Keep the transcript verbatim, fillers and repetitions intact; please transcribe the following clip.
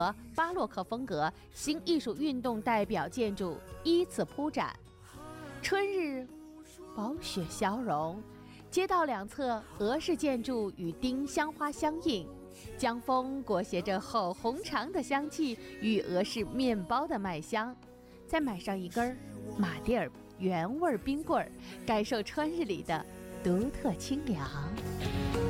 巴洛克风格新艺术运动代表建筑依次铺展。春日薄雪消融，街道两侧俄式建筑与丁香花相映，江风裹挟着厚红肠的香气与俄式面包的麦香。再买上一根马迭尔原味冰棍儿，感受春日里的独特清凉。